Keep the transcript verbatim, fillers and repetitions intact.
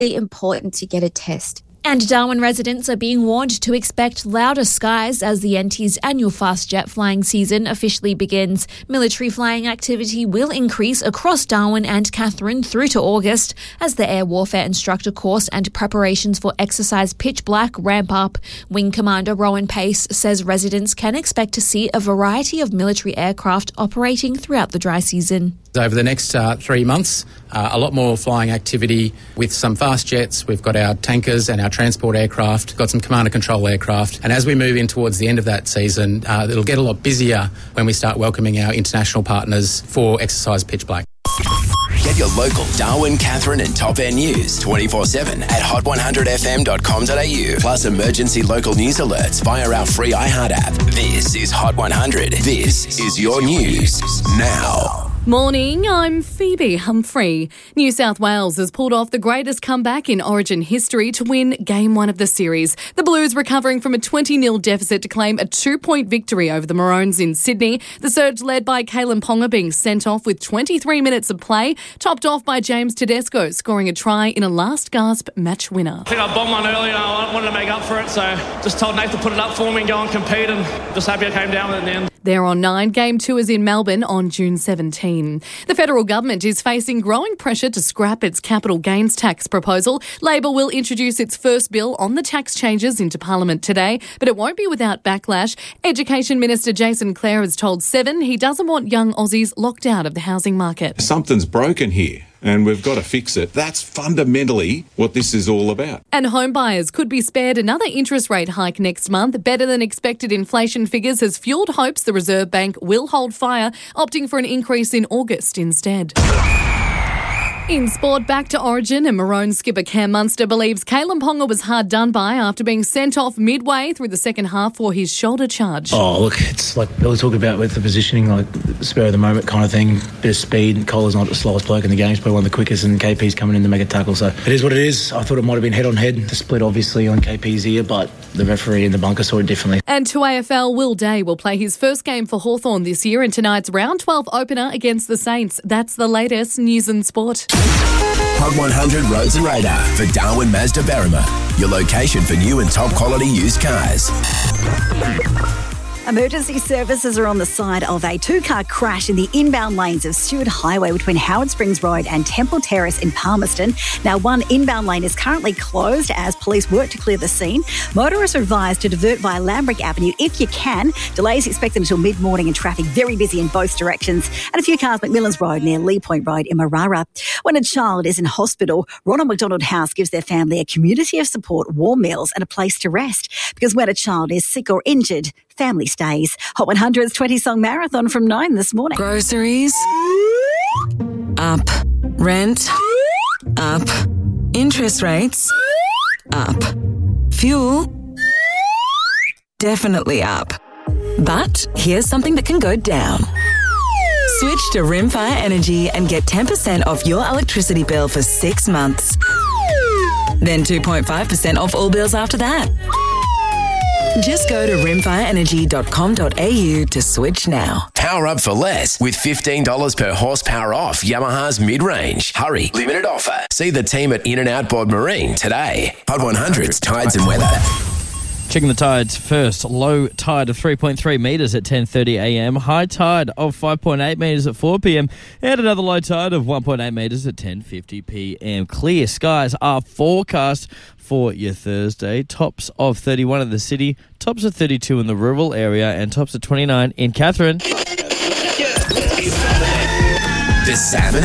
important to get a test. And Darwin residents are being warned to expect louder skies as the N T's annual fast jet flying season officially begins. Military flying activity will increase across Darwin and Katherine through to August as the Air Warfare Instructor course and preparations for exercise Pitch Black ramp up. Wing Commander Rowan Pace says residents can expect to see a variety of military aircraft operating throughout the dry season. Over the next uh, three months, uh, a lot more flying activity with some fast jets. We've got our tankers and our transport aircraft, got some command and control aircraft. And as we move in towards the end of that season, uh, it'll get a lot busier when we start welcoming our international partners for exercise Pitch Black. Get your local Darwin, Katherine and Top Air news twenty-four seven at hot one hundred f m dot com dot a u. Plus emergency local news alerts via our free iHeart app. This is Hot one hundred. This is your news now. Morning, I'm Phoebe Humphrey. New South Wales has pulled off the greatest comeback in Origin history to win Game one of the series. The Blues recovering from a twenty nil deficit to claim a two-point victory over the Maroons in Sydney. The surge led by Kalyn Ponga being sent off with twenty-three minutes of play, topped off by James Tedesco scoring a try in a last-gasp match winner. I think I bombed one earlier and I wanted to make up for it, so just told Nathan to put it up for me and go and compete, and just happy I came down with it in the end. They're on nine. Game two is in Melbourne on June seventeenth. The federal government is facing growing pressure to scrap its capital gains tax proposal. Labor will introduce its first bill on the tax changes into Parliament today, but it won't be without backlash. Education Minister Jason Clare has told Seven he doesn't want young Aussies locked out of the housing market. Something's broken here, and we've got to fix it. That's fundamentally what this is all about. And home buyers could be spared another interest rate hike next month. Better than expected inflation figures has fuelled hopes the Reserve Bank will hold fire, opting for an increase in August instead. In sport, back to Origin, and Maroon skipper Cam Munster believes Kalyn Ponga was hard done by after being sent off midway through the second half for his shoulder charge. Oh, look, it's like Billy talked about with the positioning, like spur of the moment kind of thing, bit of speed. Cole's not the slowest bloke in the game, he's probably one of the quickest, and K P's coming in to make a tackle, so it is what it is. I thought it might have been head on head, the split obviously on K P's ear, but the referee in the bunker saw it differently. And to A F L, Will Day will play his first game for Hawthorn this year in tonight's round twelve opener against the Saints. That's the latest news and sport. Hot one hundred Roads and Radar for Darwin Mazda Berrima, your location for new and top quality used cars. Emergency services are on the side of a two-car crash in the inbound lanes of Stewart Highway between Howard Springs Road and Temple Terrace in Palmerston. Now, one inbound lane is currently closed as police work to clear the scene. Motorists are advised to divert via Lambrick Avenue if you can. Delays expected until mid-morning and traffic very busy in both directions. And a few cars, McMillan's Road near Lee Point Road in Marara. When a child is in hospital, Ronald McDonald House gives their family a community of support, warm meals and a place to rest. Because when a child is sick or injured, family stays. Hot one hundred's twenty-song marathon from nine this morning. Groceries up. Rent up. Interest rates up. Fuel definitely up. But here's something that can go down. Switch to Rimfire Energy and get ten percent off your electricity bill for six months. Then two point five percent off all bills after that. Just go to rimfire energy dot com dot a u to switch now. Power up for less with fifteen dollars per horsepower off Yamaha's mid-range. Hurry, limited offer. See the team at In-N-Out Board Marine today. Hot one hundred's Tides and Weather. Checking the tides first. Low tide of three point three metres at ten thirty a m. High tide of five point eight metres at four p m. And another low tide of one point eight metres at ten fifty p m. Clear skies are forecast for your Thursday. Tops of thirty-one in the city, tops of thirty-two in the rural area, and tops of twenty-nine in Katherine. The Salmon